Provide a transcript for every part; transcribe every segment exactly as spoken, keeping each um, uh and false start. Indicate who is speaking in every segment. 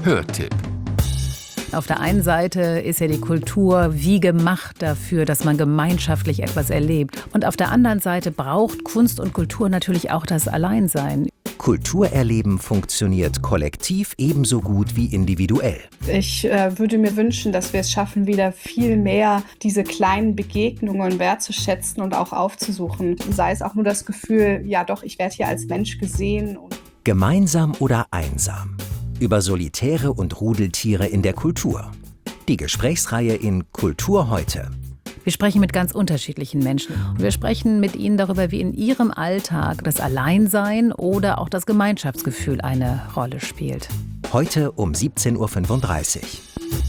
Speaker 1: Hörtipp.
Speaker 2: Auf der einen Seite ist ja die Kultur wie gemacht dafür, dass man gemeinschaftlich etwas erlebt. Und auf der anderen Seite braucht Kunst und Kultur natürlich auch das Alleinsein.
Speaker 3: Kulturerleben funktioniert kollektiv ebenso gut wie individuell.
Speaker 4: Ich äh, würde mir wünschen, dass wir es schaffen, wieder viel mehr diese kleinen Begegnungen wertzuschätzen und auch aufzusuchen. Sei es auch nur das Gefühl, ja doch, ich werde hier als Mensch gesehen.
Speaker 3: Gemeinsam oder einsam. Über Solitäre und Rudeltiere in der Kultur. Die Gesprächsreihe in Kultur heute.
Speaker 2: Wir sprechen mit ganz unterschiedlichen Menschen. Und wir sprechen mit ihnen darüber, wie in ihrem Alltag das Alleinsein oder auch das Gemeinschaftsgefühl eine Rolle spielt.
Speaker 3: Heute um siebzehn Uhr fünfunddreißig.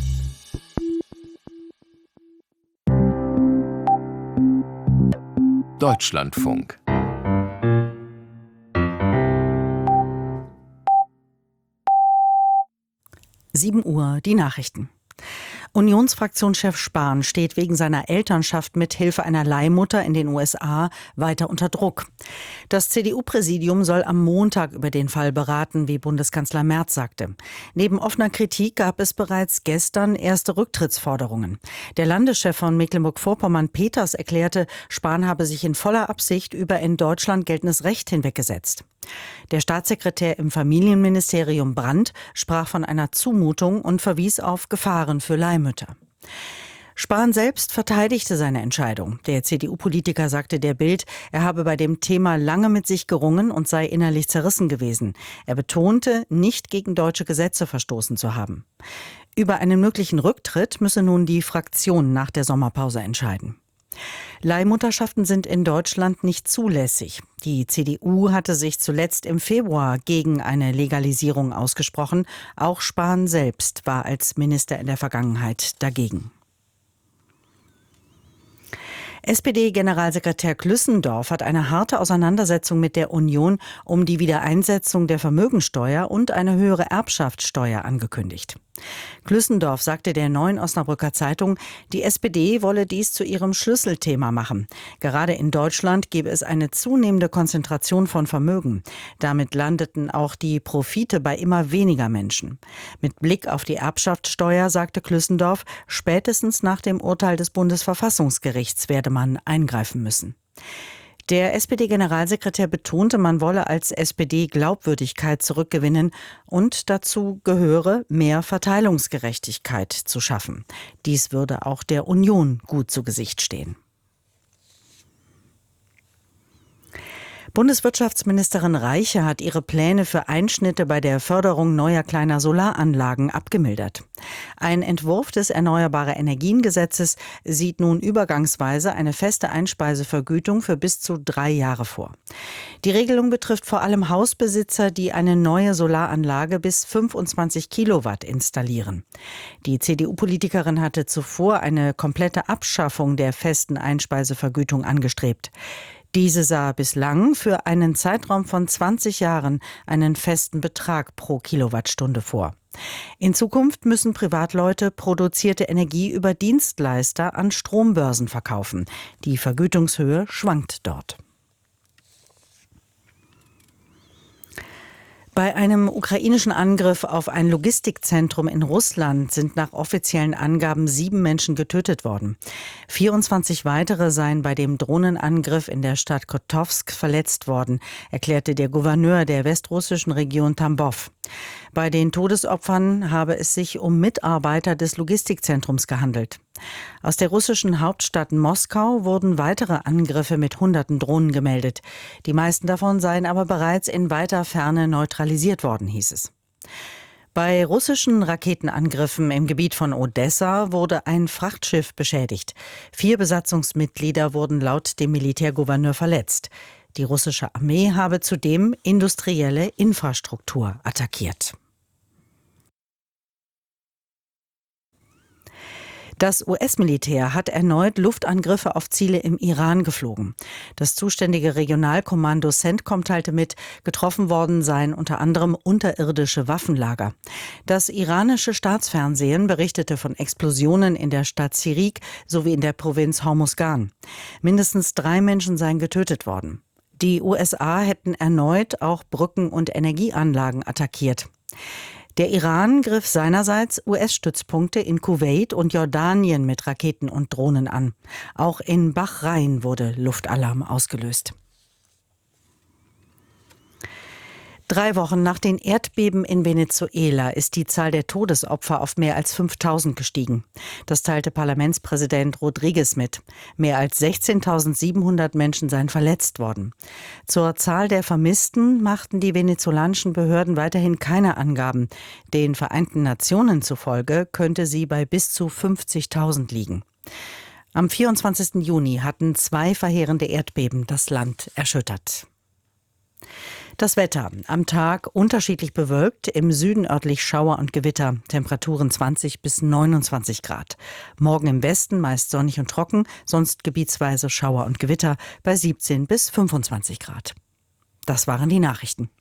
Speaker 1: Deutschlandfunk.
Speaker 5: sieben Uhr, die Nachrichten. Unionsfraktionschef Spahn steht wegen seiner Elternschaft mit Hilfe einer Leihmutter in den U S A weiter unter Druck. Das C D U-Präsidium soll am Montag über den Fall beraten, wie Bundeskanzler Merz sagte. Neben offener Kritik gab es bereits gestern erste Rücktrittsforderungen. Der Landeschef von Mecklenburg-Vorpommern, Peters, erklärte, Spahn habe sich in voller Absicht über in Deutschland geltendes Recht hinweggesetzt. Der Staatssekretär im Familienministerium Brandt sprach von einer Zumutung und verwies auf Gefahren für Leihmütter. Spahn selbst verteidigte seine Entscheidung. Der C D U-Politiker sagte der Bild, er habe bei dem Thema lange mit sich gerungen und sei innerlich zerrissen gewesen. Er betonte, nicht gegen deutsche Gesetze verstoßen zu haben. Über einen möglichen Rücktritt müsse nun die Fraktion nach der Sommerpause entscheiden. Leihmutterschaften sind in Deutschland nicht zulässig. Die C D U hatte sich zuletzt im Februar gegen eine Legalisierung ausgesprochen. Auch Spahn selbst war als Minister in der Vergangenheit dagegen. S P D-Generalsekretär Klüssendorf hat eine harte Auseinandersetzung mit der Union um die Wiedereinsetzung der Vermögensteuer und eine höhere Erbschaftssteuer angekündigt. Klüssendorf sagte der Neuen Osnabrücker Zeitung, die S P D wolle dies zu ihrem Schlüsselthema machen. Gerade in Deutschland gebe es eine zunehmende Konzentration von Vermögen. Damit landeten auch die Profite bei immer weniger Menschen. Mit Blick auf die Erbschaftssteuer, sagte Klüssendorf, spätestens nach dem Urteil des Bundesverfassungsgerichts werde man eingreifen müssen. Der S P D-Generalsekretär betonte, man wolle als S P D Glaubwürdigkeit zurückgewinnen und dazu gehöre, mehr Verteilungsgerechtigkeit zu schaffen. Dies würde auch der Union gut zu Gesicht stehen. Bundeswirtschaftsministerin Reiche hat ihre Pläne für Einschnitte bei der Förderung neuer kleiner Solaranlagen abgemildert. Ein Entwurf des Erneuerbare-Energien-Gesetzes sieht nun übergangsweise eine feste Einspeisevergütung für bis zu drei Jahre vor. Die Regelung betrifft vor allem Hausbesitzer, die eine neue Solaranlage bis fünfundzwanzig Kilowatt installieren. Die C D U-Politikerin hatte zuvor eine komplette Abschaffung der festen Einspeisevergütung angestrebt. Diese sah bislang für einen Zeitraum von zwanzig Jahren einen festen Betrag pro Kilowattstunde vor. In Zukunft müssen Privatleute produzierte Energie über Dienstleister an Strombörsen verkaufen. Die Vergütungshöhe schwankt dort. Bei einem ukrainischen Angriff auf ein Logistikzentrum in Russland sind nach offiziellen Angaben sieben Menschen getötet worden. vierundzwanzig weitere seien bei dem Drohnenangriff in der Stadt Kotowsk verletzt worden, erklärte der Gouverneur der westrussischen Region Tambov. Bei den Todesopfern habe es sich um Mitarbeiter des Logistikzentrums gehandelt. Aus der russischen Hauptstadt Moskau wurden weitere Angriffe mit hunderten Drohnen gemeldet. Die meisten davon seien aber bereits in weiter Ferne neutralisiert worden, hieß es. Bei russischen Raketenangriffen im Gebiet von Odessa wurde ein Frachtschiff beschädigt. Vier Besatzungsmitglieder wurden laut dem Militärgouverneur verletzt. Die russische Armee habe zudem industrielle Infrastruktur attackiert. Das U S-Militär hat erneut Luftangriffe auf Ziele im Iran geflogen. Das zuständige Regionalkommando CENTCOM teilte mit, getroffen worden seien unter anderem unterirdische Waffenlager. Das iranische Staatsfernsehen berichtete von Explosionen in der Stadt Sirik sowie in der Provinz Hormuzgan. Mindestens drei Menschen seien getötet worden. Die U S A hätten erneut auch Brücken und Energieanlagen attackiert. Der Iran griff seinerseits U S-Stützpunkte in Kuwait und Jordanien mit Raketen und Drohnen an. Auch in Bahrain wurde Luftalarm ausgelöst. Drei Wochen nach den Erdbeben in Venezuela ist die Zahl der Todesopfer auf mehr als fünftausend gestiegen. Das teilte Parlamentspräsident Rodriguez mit. Mehr als sechzehntausendsiebenhundert Menschen seien verletzt worden. Zur Zahl der Vermissten machten die venezolanischen Behörden weiterhin keine Angaben. Den Vereinten Nationen zufolge könnte sie bei bis zu fünfzigtausend liegen. Am vierundzwanzigsten Juni hatten zwei verheerende Erdbeben das Land erschüttert. Das Wetter. Am Tag unterschiedlich bewölkt, im Süden örtlich Schauer und Gewitter. Temperaturen zwanzig bis neunundzwanzig Grad. Morgen im Westen meist sonnig und trocken, sonst gebietsweise Schauer und Gewitter bei siebzehn bis fünfundzwanzig Grad. Das waren die Nachrichten.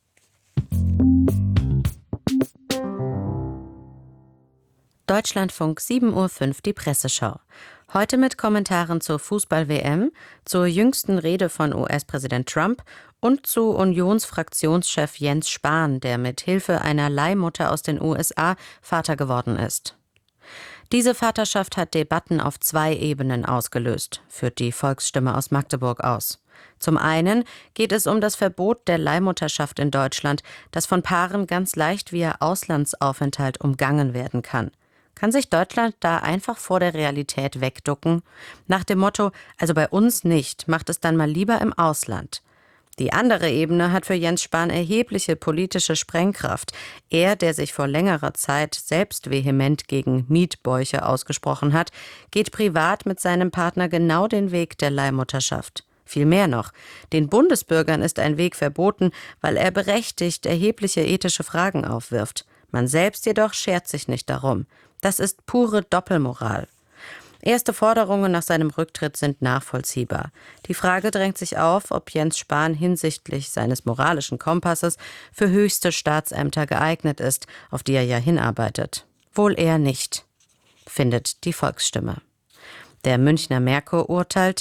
Speaker 1: Deutschlandfunk sieben Uhr fünf, die Presseschau. Heute mit Kommentaren zur Fußball-W M, zur jüngsten Rede von U S-Präsident Trump und zu Unionsfraktionschef Jens Spahn, der mit Hilfe einer Leihmutter aus den U S A Vater geworden ist. Diese Vaterschaft hat Debatten auf zwei Ebenen ausgelöst, führt die Volksstimme aus Magdeburg aus. Zum einen geht es um das Verbot der Leihmutterschaft in Deutschland, das von Paaren ganz leicht via Auslandsaufenthalt umgangen werden kann. Kann sich Deutschland da einfach vor der Realität wegducken? Nach dem Motto, also bei uns nicht, macht es dann mal lieber im Ausland. Die andere Ebene hat für Jens Spahn erhebliche politische Sprengkraft. Er, der sich vor längerer Zeit selbst vehement gegen Mietbäuche ausgesprochen hat, geht privat mit seinem Partner genau den Weg der Leihmutterschaft. Viel mehr noch, den Bundesbürgern ist ein Weg verboten, weil er berechtigt erhebliche ethische Fragen aufwirft. Man selbst jedoch schert sich nicht darum. Das ist pure Doppelmoral. Erste Forderungen nach seinem Rücktritt sind nachvollziehbar. Die Frage drängt sich auf, ob Jens Spahn hinsichtlich seines moralischen Kompasses für höchste Staatsämter geeignet ist, auf die er ja hinarbeitet. Wohl eher nicht, findet die Volksstimme. Der Münchner Merkur urteilt: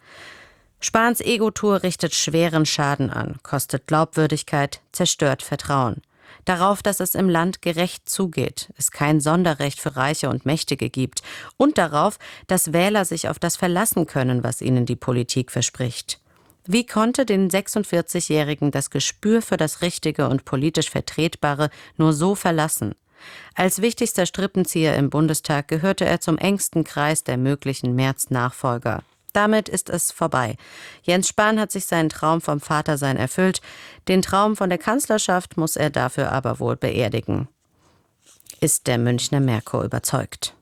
Speaker 1: Spahns Ego-Tour richtet schweren Schaden an, kostet Glaubwürdigkeit, zerstört Vertrauen. Darauf, dass es im Land gerecht zugeht, es kein Sonderrecht für Reiche und Mächtige gibt und darauf, dass Wähler sich auf das verlassen können, was ihnen die Politik verspricht. Wie konnte den sechsundvierzigjährigen das Gespür für das Richtige und politisch Vertretbare nur so verlassen? Als wichtigster Strippenzieher im Bundestag gehörte er zum engsten Kreis der möglichen Merz-Nachfolger. Damit ist es vorbei. Jens Spahn hat sich seinen Traum vom Vatersein erfüllt. Den Traum von der Kanzlerschaft muss er dafür aber wohl beerdigen. Ist der Münchner Merkur überzeugt.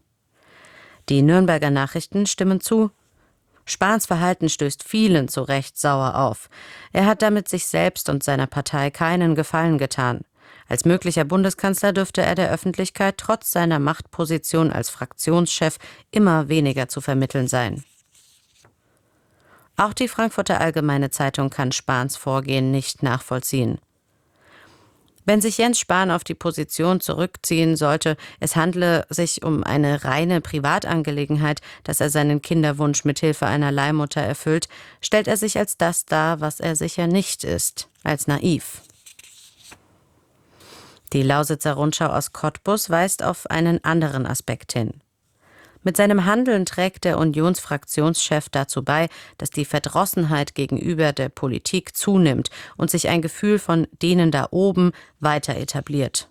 Speaker 1: Die Nürnberger Nachrichten stimmen zu. Spahns Verhalten stößt vielen zu Recht sauer auf. Er hat damit sich selbst und seiner Partei keinen Gefallen getan. Als möglicher Bundeskanzler dürfte er der Öffentlichkeit trotz seiner Machtposition als Fraktionschef immer weniger zu vermitteln sein. Auch die Frankfurter Allgemeine Zeitung kann Spahns Vorgehen nicht nachvollziehen. Wenn sich Jens Spahn auf die Position zurückziehen sollte, es handle sich um eine reine Privatangelegenheit, dass er seinen Kinderwunsch mit Hilfe einer Leihmutter erfüllt, stellt er sich als das dar, was er sicher nicht ist, als naiv. Die Lausitzer Rundschau aus Cottbus weist auf einen anderen Aspekt hin. Mit seinem Handeln trägt der Unionsfraktionschef dazu bei, dass die Verdrossenheit gegenüber der Politik zunimmt und sich ein Gefühl von denen da oben weiter etabliert.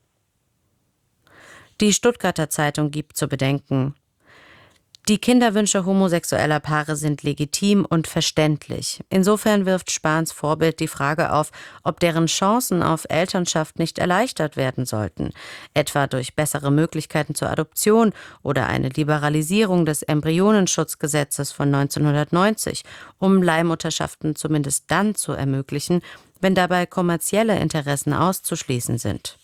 Speaker 1: Die Stuttgarter Zeitung gibt zu bedenken: Die Kinderwünsche homosexueller Paare sind legitim und verständlich. Insofern wirft Spahns Vorbild die Frage auf, ob deren Chancen auf Elternschaft nicht erleichtert werden sollten, etwa durch bessere Möglichkeiten zur Adoption oder eine Liberalisierung des Embryonenschutzgesetzes von neunzehnhundertneunzig, um Leihmutterschaften zumindest dann zu ermöglichen, wenn dabei kommerzielle Interessen auszuschließen sind.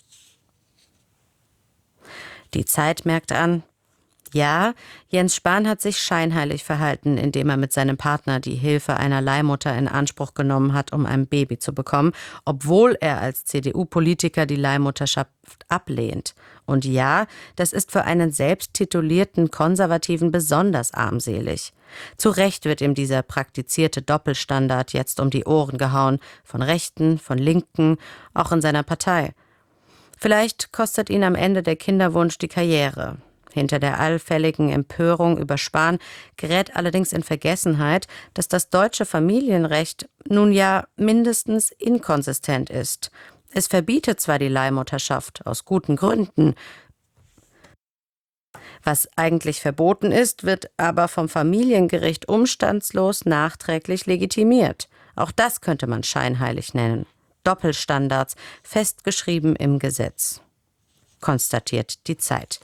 Speaker 1: Die Zeit merkt an: Ja, Jens Spahn hat sich scheinheilig verhalten, indem er mit seinem Partner die Hilfe einer Leihmutter in Anspruch genommen hat, um ein Baby zu bekommen, obwohl er als C D U-Politiker die Leihmutterschaft ablehnt. Und ja, das ist für einen selbsttitulierten Konservativen besonders armselig. Zu Recht wird ihm dieser praktizierte Doppelstandard jetzt um die Ohren gehauen, von Rechten, von Linken, auch in seiner Partei. Vielleicht kostet ihn am Ende der Kinderwunsch die Karriere. Hinter der allfälligen Empörung über Spahn gerät allerdings in Vergessenheit, dass das deutsche Familienrecht nun ja mindestens inkonsistent ist. Es verbietet zwar die Leihmutterschaft aus guten Gründen. Was eigentlich verboten ist, wird aber vom Familiengericht umstandslos nachträglich legitimiert. Auch das könnte man scheinheilig nennen. Doppelstandards, festgeschrieben im Gesetz. Konstatiert die Zeit.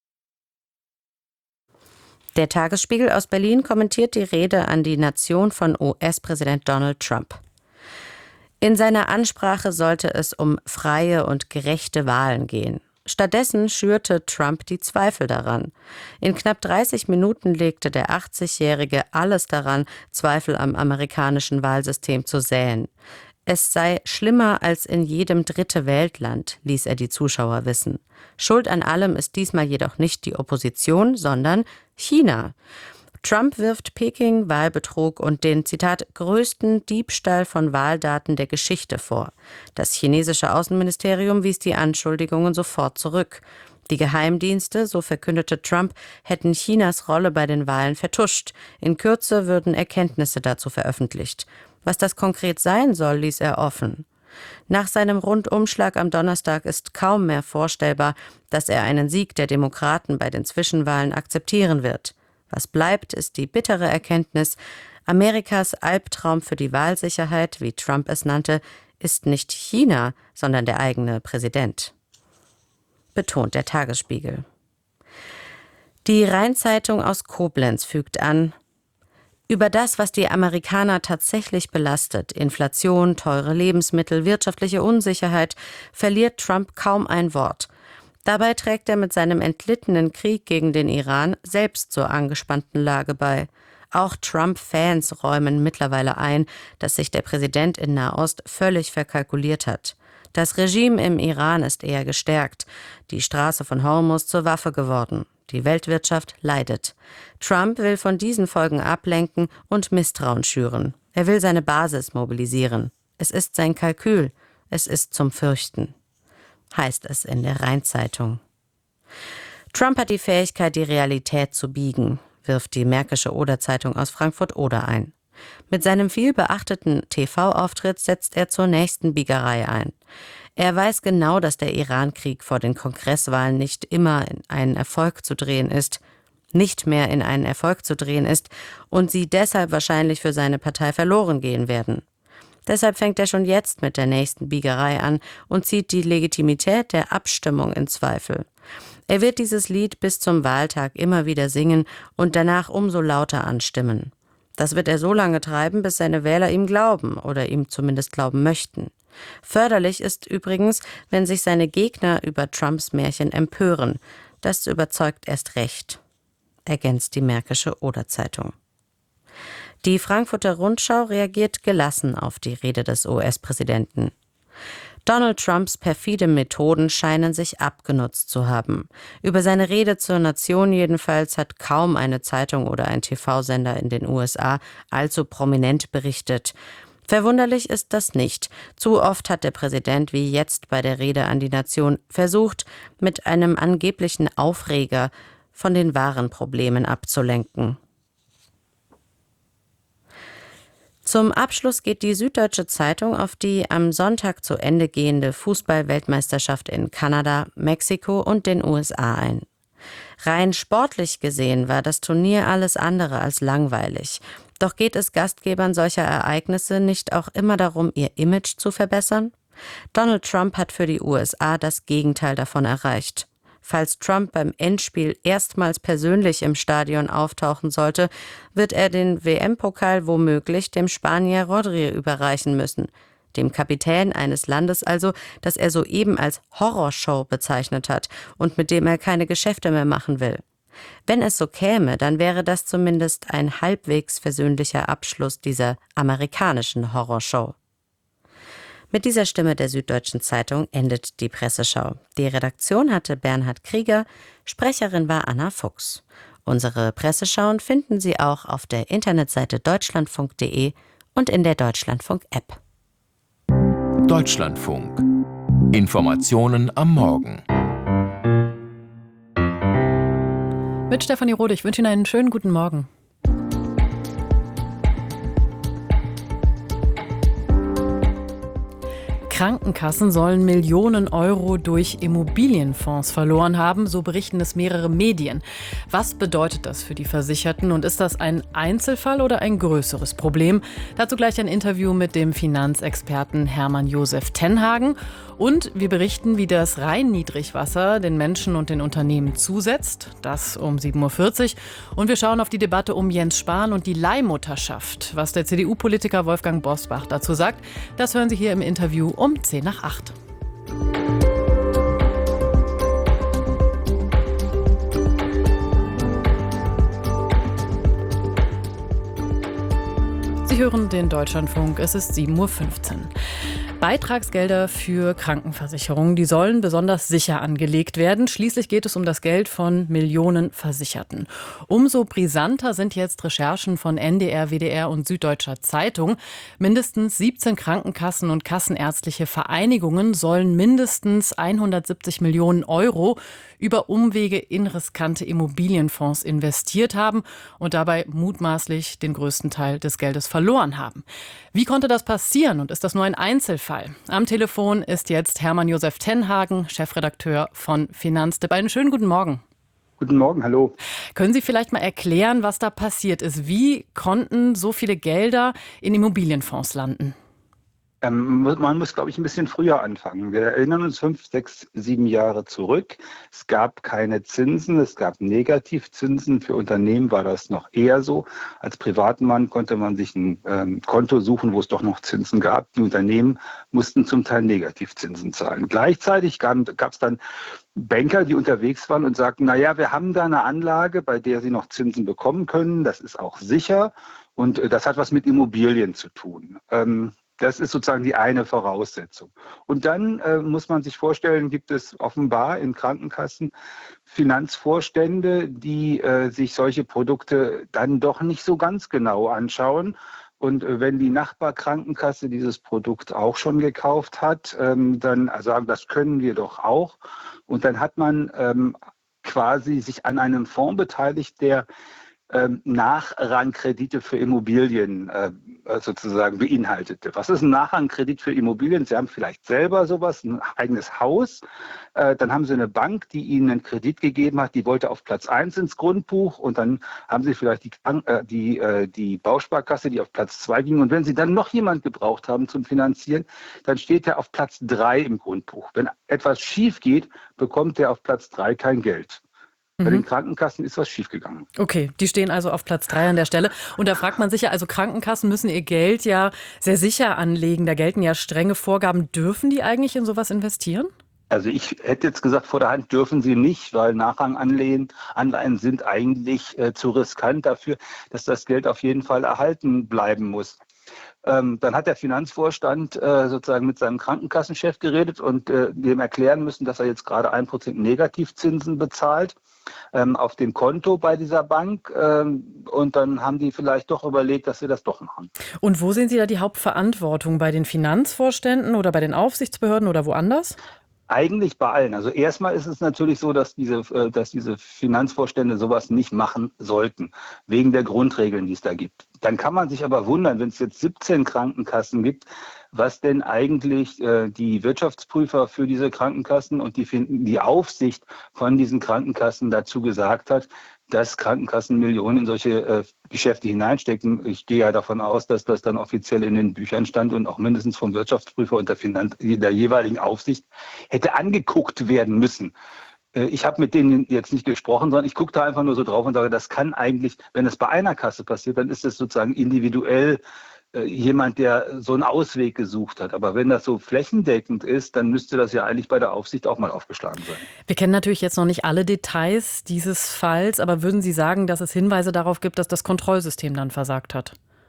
Speaker 1: Der Tagesspiegel aus Berlin kommentiert die Rede an die Nation von U S-Präsident Donald Trump. In seiner Ansprache sollte es um freie und gerechte Wahlen gehen. Stattdessen schürte Trump die Zweifel daran. In knapp dreißig Minuten legte der achtzigjährige alles daran, Zweifel am amerikanischen Wahlsystem zu säen. Es sei schlimmer als in jedem Dritte-Welt-Land, ließ er die Zuschauer wissen. Schuld an allem ist diesmal jedoch nicht die Opposition, sondern China. Trump wirft Peking Wahlbetrug und den, Zitat, größten Diebstahl von Wahldaten der Geschichte vor. Das chinesische Außenministerium wies die Anschuldigungen sofort zurück. Die Geheimdienste, so verkündete Trump, hätten Chinas Rolle bei den Wahlen vertuscht. In Kürze würden Erkenntnisse dazu veröffentlicht. Was das konkret sein soll, ließ er offen. Nach seinem Rundumschlag am Donnerstag ist kaum mehr vorstellbar, dass er einen Sieg der Demokraten bei den Zwischenwahlen akzeptieren wird. Was bleibt, ist die bittere Erkenntnis, Amerikas Albtraum für die Wahlsicherheit, wie Trump es nannte, ist nicht China, sondern der eigene Präsident. Betont der Tagesspiegel. Die Rhein-Zeitung aus Koblenz fügt an: Über das, was die Amerikaner tatsächlich belastet, Inflation, teure Lebensmittel, wirtschaftliche Unsicherheit, verliert Trump kaum ein Wort. Dabei trägt er mit seinem entlittenen Krieg gegen den Iran selbst zur angespannten Lage bei. Auch Trump-Fans räumen mittlerweile ein, dass sich der Präsident in Nahost völlig verkalkuliert hat. Das Regime im Iran ist eher gestärkt, die Straße von Hormuz zur Waffe geworden. Die Weltwirtschaft leidet. Trump will von diesen Folgen ablenken und Misstrauen schüren. Er will seine Basis mobilisieren. Es ist sein Kalkül. Es ist zum Fürchten. Heißt es in der Rhein-Zeitung. Trump hat die Fähigkeit, die Realität zu biegen, wirft die Märkische Oder-Zeitung aus Frankfurt-Oder ein. Mit seinem viel beachteten T V-Auftritt setzt er zur nächsten Biegerei ein. Er weiß genau, dass der Iran-Krieg vor den Kongresswahlen nicht immer in einen Erfolg zu drehen ist, nicht mehr in einen Erfolg zu drehen ist und sie deshalb wahrscheinlich für seine Partei verloren gehen werden. Deshalb fängt er schon jetzt mit der nächsten Biegerei an und zieht die Legitimität der Abstimmung in Zweifel. Er wird dieses Lied bis zum Wahltag immer wieder singen und danach umso lauter anstimmen. Das wird er so lange treiben, bis seine Wähler ihm glauben oder ihm zumindest glauben möchten. Förderlich ist übrigens, wenn sich seine Gegner über Trumps Märchen empören. Das überzeugt erst recht, ergänzt die Märkische Oder-Zeitung. Die Frankfurter Rundschau reagiert gelassen auf die Rede des U S-Präsidenten. Donald Trumps perfide Methoden scheinen sich abgenutzt zu haben. Über seine Rede zur Nation jedenfalls hat kaum eine Zeitung oder ein T V-Sender in den U S A allzu prominent berichtet. Verwunderlich ist das nicht. Zu oft hat der Präsident, wie jetzt bei der Rede an die Nation, versucht, mit einem angeblichen Aufreger von den wahren Problemen abzulenken. Zum Abschluss geht die Süddeutsche Zeitung auf die am Sonntag zu Ende gehende Fußball-Weltmeisterschaft in Kanada, Mexiko und den U S A ein. Rein sportlich gesehen war das Turnier alles andere als langweilig. Doch geht es Gastgebern solcher Ereignisse nicht auch immer darum, ihr Image zu verbessern? Donald Trump hat für die U S A das Gegenteil davon erreicht. Falls Trump beim Endspiel erstmals persönlich im Stadion auftauchen sollte, wird er den W M-Pokal womöglich dem Spanier Rodri überreichen müssen. Dem Kapitän eines Landes also, das er soeben als Horrorshow bezeichnet hat und mit dem er keine Geschäfte mehr machen will. Wenn es so käme, dann wäre das zumindest ein halbwegs versöhnlicher Abschluss dieser amerikanischen Horrorshow. Mit dieser Stimme der Süddeutschen Zeitung endet die Presseschau. Die Redaktion hatte Bernhard Krieger, Sprecherin war Anna Fuchs. Unsere Presseschauen finden Sie auch auf der Internetseite deutschlandfunk punkt de und in der Deutschlandfunk-App.
Speaker 6: Deutschlandfunk. Informationen am Morgen.
Speaker 2: Mit Stefanie Rode, ich wünsche Ihnen einen schönen guten Morgen. Krankenkassen sollen Millionen Euro durch Immobilienfonds verloren haben, so berichten es mehrere Medien. Was bedeutet das für die Versicherten und ist das ein Einzelfall oder ein größeres Problem? Dazu gleich ein Interview mit dem Finanzexperten Hermann Josef Tenhagen. Und wir berichten, wie das Rhein-Niedrigwasser den Menschen und den Unternehmen zusetzt. Das um sieben Uhr vierzig. Und wir schauen auf die Debatte um Jens Spahn und die Leihmutterschaft. Was der C D U-Politiker Wolfgang Bosbach dazu sagt, das hören Sie hier im Interview um zehn nach acht. Sie hören den Deutschlandfunk, es ist sieben Uhr fünfzehn. Beitragsgelder für Krankenversicherungen, die sollen besonders sicher angelegt werden. Schließlich geht es um das Geld von Millionen Versicherten. Umso brisanter sind jetzt Recherchen von N D R, W D R und Süddeutscher Zeitung. Mindestens siebzehn Krankenkassen und kassenärztliche Vereinigungen sollen mindestens hundertsiebzig Millionen Euro über Umwege in riskante Immobilienfonds investiert haben und dabei mutmaßlich den größten Teil des Geldes verloren haben. Wie konnte das passieren und ist das nur ein Einzelfall? Am Telefon ist jetzt Hermann Josef Tenhagen, Chefredakteur von Finanztipp. Einen schönen guten Morgen.
Speaker 7: Guten Morgen, hallo.
Speaker 2: Können Sie vielleicht mal erklären, was da passiert ist? Wie konnten so viele Gelder in Immobilienfonds landen?
Speaker 7: Ähm, man muss, glaube ich, ein bisschen früher anfangen. Wir erinnern uns fünf, sechs, sieben Jahre zurück. Es gab keine Zinsen, es gab Negativzinsen. Für Unternehmen war das noch eher so. Als Privatmann konnte man sich ein ähm, Konto suchen, wo es doch noch Zinsen gab. Die Unternehmen mussten zum Teil Negativzinsen zahlen. Gleichzeitig gab es dann Banker, die unterwegs waren und sagten, naja, wir haben da eine Anlage, bei der Sie noch Zinsen bekommen können. Das ist auch sicher und äh, das hat was mit Immobilien zu tun. Ähm, Das ist sozusagen die eine Voraussetzung. Und dann äh, muss man sich vorstellen, gibt es offenbar in Krankenkassen Finanzvorstände, die äh, sich solche Produkte dann doch nicht so ganz genau anschauen. Und äh, wenn die Nachbarkrankenkasse dieses Produkt auch schon gekauft hat, ähm, dann sagen, das können wir doch auch. Und dann hat man ähm, quasi sich an einem Fonds beteiligt, der ähm, Nachrangkredite für Immobilien äh, sozusagen beinhaltete. Was ist ein Nachrangkredit für Immobilien? Sie haben vielleicht selber sowas, ein eigenes Haus. Äh, dann haben Sie eine Bank, die Ihnen einen Kredit gegeben hat, die wollte auf Platz eins ins Grundbuch und dann haben Sie vielleicht die, äh, die, äh, die Bausparkasse, die auf Platz zwei ging. Und wenn Sie dann noch jemand gebraucht haben zum Finanzieren, dann steht er auf Platz drei im Grundbuch. Wenn etwas schief geht, bekommt er auf Platz drei kein Geld. Bei den Krankenkassen ist was schiefgegangen.
Speaker 2: Okay, die stehen also auf Platz drei an der Stelle. Und da fragt man sich ja, also Krankenkassen müssen ihr Geld ja sehr sicher anlegen. Da gelten ja strenge Vorgaben. Dürfen die eigentlich in sowas investieren?
Speaker 7: Also ich hätte jetzt gesagt, vor der Hand dürfen sie nicht, weil Nachranganleihen Anleihen sind eigentlich äh, zu riskant dafür, dass das Geld auf jeden Fall erhalten bleiben muss. Ähm, dann hat der Finanzvorstand äh, sozusagen mit seinem Krankenkassenchef geredet und äh, dem erklären müssen, dass er jetzt gerade ein Prozent Negativzinsen bezahlt ähm, auf dem Konto bei dieser Bank. Ähm, und dann haben die vielleicht doch überlegt, dass sie das doch machen.
Speaker 2: Und wo sehen Sie da die Hauptverantwortung? Bei den Finanzvorständen oder bei den Aufsichtsbehörden oder woanders?
Speaker 7: Eigentlich bei allen. Also erstmal ist es natürlich so, dass diese, äh, dass diese Finanzvorstände sowas nicht machen sollten, wegen der Grundregeln, die es da gibt. Dann kann man sich aber wundern, wenn es jetzt siebzehn Krankenkassen gibt, was denn eigentlich äh, die Wirtschaftsprüfer für diese Krankenkassen und die, die Aufsicht von diesen Krankenkassen dazu gesagt hat, dass Krankenkassen Millionen in solche äh, Geschäfte hineinstecken. Ich gehe ja davon aus, dass das dann offiziell in den Büchern stand und auch mindestens vom Wirtschaftsprüfer und der, Finanz der jeweiligen Aufsicht hätte angeguckt werden müssen. Äh, ich habe mit denen jetzt nicht gesprochen, sondern ich gucke da einfach nur so drauf und sage, das kann eigentlich, wenn es bei einer Kasse passiert, dann ist es sozusagen individuell jemand, der so einen Ausweg gesucht hat. Aber wenn das so flächendeckend ist, dann müsste das ja eigentlich bei der Aufsicht auch mal aufgeschlagen sein.
Speaker 2: Wir kennen natürlich jetzt noch nicht alle Details dieses Falls, aber würden Sie sagen, dass es Hinweise darauf gibt, dass das Kontrollsystem dann versagt hat?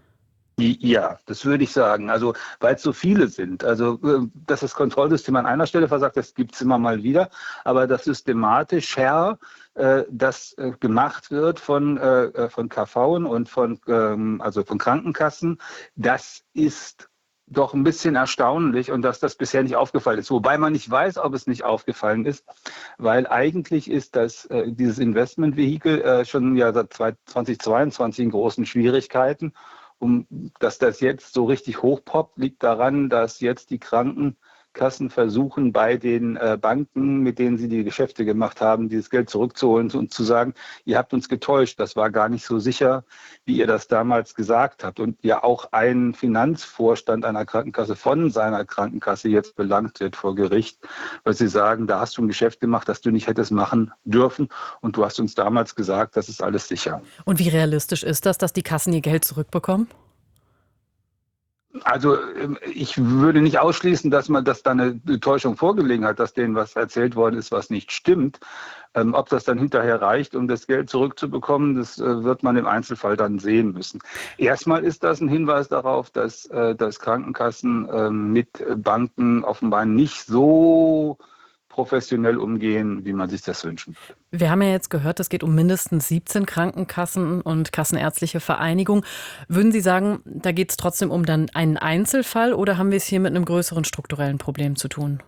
Speaker 7: Ja, das würde ich sagen. Also, weil es so viele sind. Also, dass das Kontrollsystem an einer Stelle versagt, das gibt es immer mal wieder. Aber dass systematisch her äh, das äh, gemacht wird von, äh, von K Vs und von, ähm, also von Krankenkassen, das ist doch ein bisschen erstaunlich und dass das bisher nicht aufgefallen ist. Wobei man nicht weiß, ob es nicht aufgefallen ist, weil eigentlich ist das, äh, dieses Investmentvehikel äh, schon ja seit zweitausendzweiundzwanzig in großen Schwierigkeiten. Um, dass das jetzt so richtig hochpoppt, liegt daran, dass jetzt die Krankenkassen versuchen, bei den äh, Banken, mit denen sie die Geschäfte gemacht haben, dieses Geld zurückzuholen und zu sagen, ihr habt uns getäuscht, das war gar nicht so sicher, wie ihr das damals gesagt habt. Und ja auch ein Finanzvorstand einer Krankenkasse von seiner Krankenkasse jetzt belangt wird vor Gericht, weil sie sagen, da hast du ein Geschäft gemacht, das du nicht hättest machen dürfen und du hast uns damals gesagt, das ist alles sicher.
Speaker 2: Und wie realistisch ist das, dass die Kassen ihr Geld zurückbekommen?
Speaker 7: Also ich würde nicht ausschließen, dass man, dass da eine Täuschung vorgelegen hat, dass denen was erzählt worden ist, was nicht stimmt. Ähm, ob das dann hinterher reicht, um das Geld zurückzubekommen, das äh, wird man im Einzelfall dann sehen müssen. Erstmal ist das ein Hinweis darauf, dass, äh, dass Krankenkassen äh, mit Banken offenbar nicht so professionell umgehen, wie man sich das wünschen würde.
Speaker 2: Wir haben ja jetzt gehört, es geht um mindestens siebzehn Krankenkassen und Kassenärztliche Vereinigung. Würden Sie sagen, da geht es trotzdem um dann einen Einzelfall oder haben wir es hier mit einem größeren strukturellen Problem zu tun?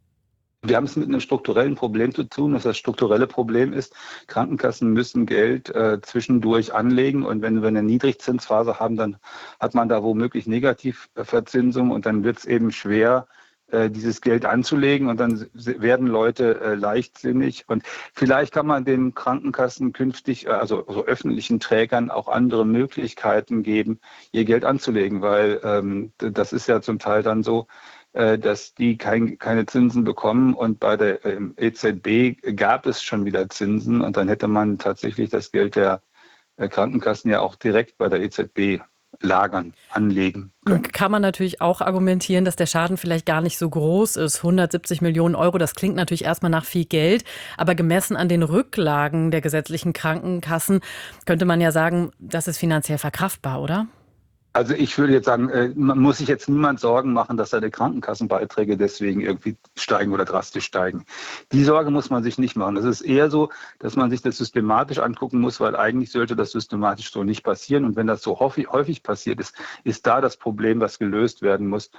Speaker 7: Wir haben es mit einem strukturellen Problem zu tun. Das, das strukturelle Problem ist, Krankenkassen müssen Geld äh, zwischendurch anlegen und wenn wir eine Niedrigzinsphase haben, dann hat man da womöglich Negativverzinsung und dann wird es eben schwer, dieses Geld anzulegen und dann werden Leute äh, leichtsinnig und vielleicht kann man den Krankenkassen künftig, also, also öffentlichen Trägern auch andere Möglichkeiten geben, ihr Geld anzulegen, weil ähm, das ist ja zum Teil dann so, äh, dass die kein, keine Zinsen bekommen und bei der ähm, E Z B gab es schon wieder Zinsen und dann hätte man tatsächlich das Geld der äh, Krankenkassen ja auch direkt bei der E Z B lagern, anlegen können.
Speaker 2: Kann man natürlich auch argumentieren, dass der Schaden vielleicht gar nicht so groß ist. hundertsiebzig Millionen Euro, das klingt natürlich erstmal nach viel Geld, aber gemessen an den Rücklagen der gesetzlichen Krankenkassen könnte man ja sagen, das ist finanziell verkraftbar, oder?
Speaker 7: Also ich würde jetzt sagen, man muss sich jetzt niemand Sorgen machen, dass seine Krankenkassenbeiträge deswegen irgendwie steigen oder drastisch steigen. Die Sorge muss man sich nicht machen. Es ist eher so, dass man sich das systematisch angucken muss, weil eigentlich sollte das systematisch so nicht passieren. Und wenn das so häufig, häufig passiert ist, ist da das Problem, was gelöst werden muss.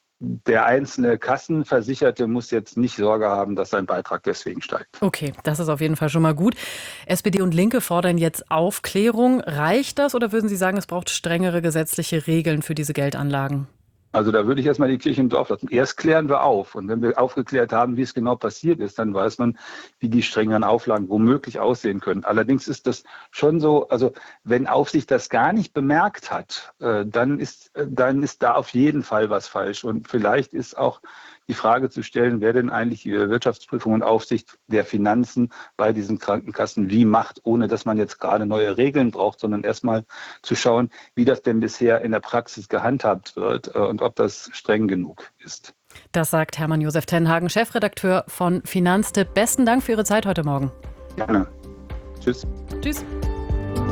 Speaker 7: Der einzelne Kassenversicherte muss jetzt nicht Sorge haben, dass sein Beitrag deswegen steigt.
Speaker 2: Okay, das ist auf jeden Fall schon mal gut. S P D und Linke fordern jetzt Aufklärung. Reicht das oder würden Sie sagen, es braucht strengere gesetzliche Regeln für diese Geldanlagen?
Speaker 7: Also da würde ich erstmal die Kirche im Dorf lassen. Erst klären wir auf. Und wenn wir aufgeklärt haben, wie es genau passiert ist, dann weiß man, wie die strengeren Auflagen womöglich aussehen können. Allerdings ist das schon so, also wenn Aufsicht das gar nicht bemerkt hat, äh, dann ist, äh, dann ist da auf jeden Fall was falsch. Und vielleicht ist auch die Frage zu stellen, wer denn eigentlich die Wirtschaftsprüfung und Aufsicht der Finanzen bei diesen Krankenkassen wie macht, ohne dass man jetzt gerade neue Regeln braucht, sondern erstmal zu schauen, wie das denn bisher in der Praxis gehandhabt wird und ob das streng genug ist.
Speaker 2: Das sagt Hermann Josef Tenhagen, Chefredakteur von Finanztipp. Besten Dank für Ihre Zeit heute Morgen.
Speaker 7: Gerne. Tschüss.
Speaker 2: Tschüss.